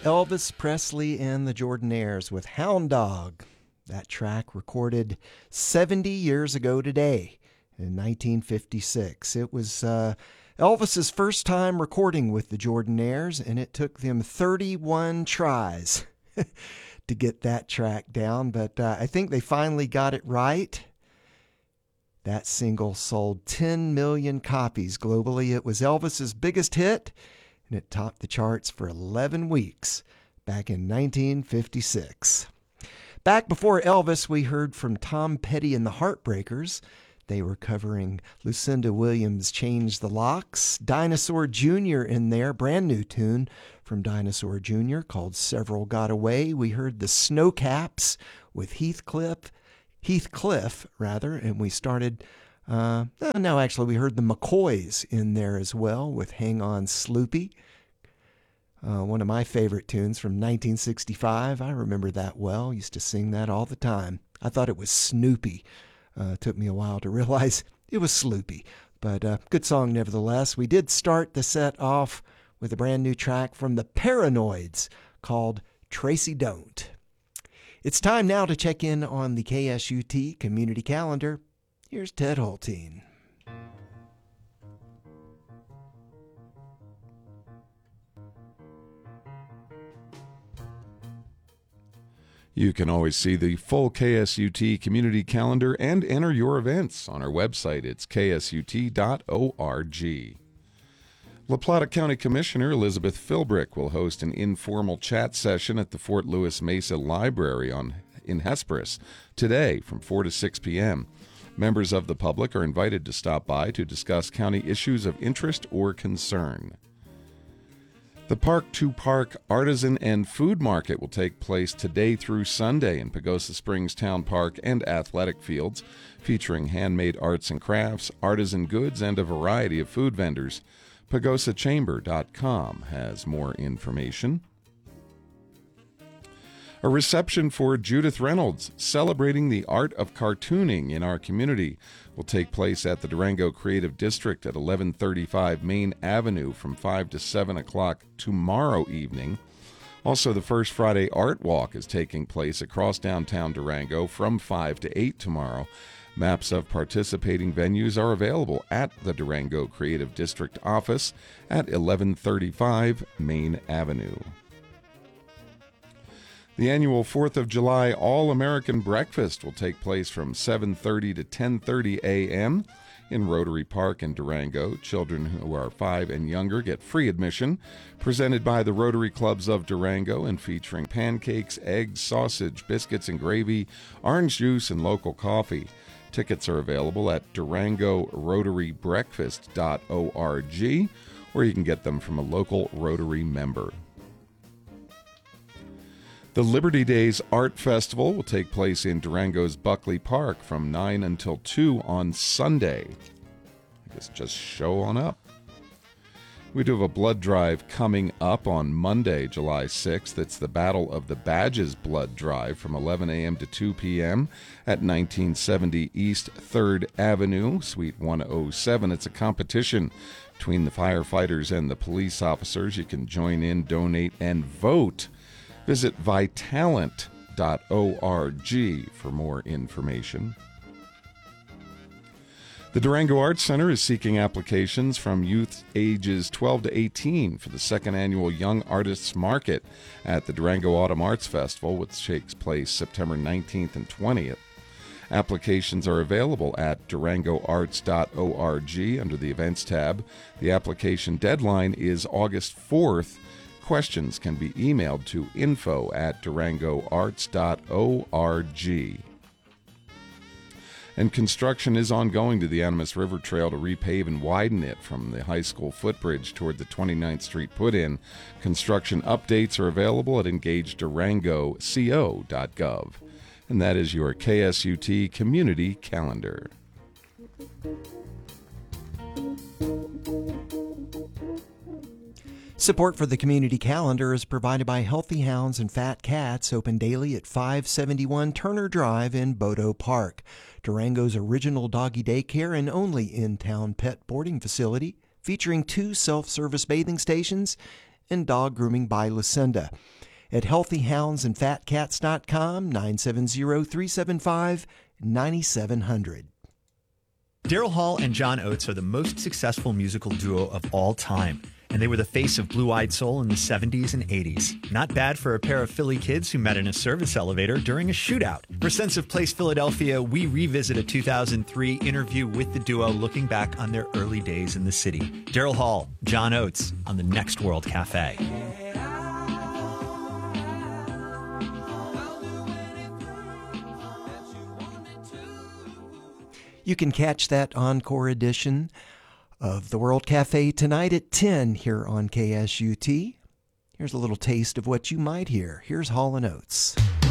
Elvis Presley and the Jordanaires with Hound Dog. That track recorded 70 years ago today in 1956. It was Elvis's first time recording with the Jordanaires, and it took them 31 tries to get that track down, but I think they finally got it right. That single sold 10 million copies globally. It was Elvis's biggest hit, and it topped the charts for 11 weeks back in 1956. Back before Elvis, we heard from Tom Petty and the Heartbreakers. They were covering Lucinda Williams' Change the Locks. Dinosaur Jr. in there, brand new tune from Dinosaur Jr. called Several Got Away. We heard the Snowcaps with Heathcliff, and we started... we heard the McCoys in there as well with Hang On Sloopy. One of my favorite tunes from 1965. I remember that well. Used to sing that all the time. I thought it was Snoopy. Took me a while to realize it was Sloopy. But good song nevertheless. We did start the set off with a brand new track from the Paranoids called Tracy Don't. It's time now to check in on the KSUT community calendar. Here's Ted Hulteen. You can always see the full KSUT community calendar and enter your events on our website. It's ksut.org. La Plata County Commissioner Elizabeth Philbrick will host an informal chat session at the Fort Lewis Mesa Library in Hesperus today from 4 to 6 p.m. Members of the public are invited to stop by to discuss county issues of interest or concern. The Park to Park Artisan and Food Market will take place today through Sunday in Pagosa Springs Town Park and athletic fields, featuring handmade arts and crafts, artisan goods, and a variety of food vendors. PagosaChamber.com has more information. A reception for Judith Reynolds, celebrating the art of cartooning in our community, will take place at the Durango Creative District at 1135 Main Avenue from 5 to 7 o'clock tomorrow evening. Also, the First Friday Art Walk is taking place across downtown Durango from 5 to 8 tomorrow. Maps of participating venues are available at the Durango Creative District office at 1135 Main Avenue. The annual 4th of July All-American Breakfast will take place from 7:30 to 10:30 a.m. in Rotary Park in Durango. Children who are 5 and younger get free admission, presented by the Rotary Clubs of Durango and featuring pancakes, eggs, sausage, biscuits and gravy, orange juice, and local coffee. Tickets are available at DurangoRotaryBreakfast.org, or you can get them from a local Rotary member. The Liberty Days Art Festival will take place in Durango's Buckley Park from 9 until 2 on Sunday. I guess just show on up. We do have a blood drive coming up on Monday, July 6th. It's the Battle of the Badges Blood Drive from 11 a.m. to 2 p.m. at 1970 East 3rd Avenue, Suite 107. It's a competition between the firefighters and the police officers. You can join in, donate, and vote. Visit Vitalent.org for more information. The Durango Arts Center is seeking applications from youth ages 12 to 18 for the second annual Young Artists Market at the Durango Autumn Arts Festival, which takes place September 19th and 20th. Applications are available at durangoarts.org under the Events tab. The application deadline is August 4th. Questions can be emailed to info@durangoarts.org. And construction is ongoing to the Animas River Trail to repave and widen it from the high school footbridge toward the 29th Street put-in. Construction updates are available at engagedurangoco.gov. And that is your KSUT community calendar. Support for the community calendar is provided by Healthy Hounds and Fat Cats, open daily at 571 Turner Drive in Bodo Park. Durango's original doggy daycare and only in-town pet boarding facility, featuring 2 self-service bathing stations and Dog Grooming by Lucinda. At healthyhoundsandfatcats.com, 970-375-9700. Daryl Hall and John Oates are the most successful musical duo of all time, and they were the face of Blue-Eyed Soul in the 70s and 80s. Not bad for a pair of Philly kids who met in a service elevator during a shootout. For Sense of Place Philadelphia, we revisit a 2003 interview with the duo looking back on their early days in the city. Daryl Hall, John Oates on the Next World Cafe. You can catch that encore edition of the World Cafe tonight at 10 here on KSUT. Here's a little taste of what you might hear. Here's Hall & Oates.